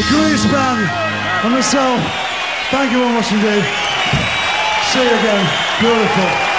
greatest band on myself. Thank you very much indeed. See you again. Beautiful.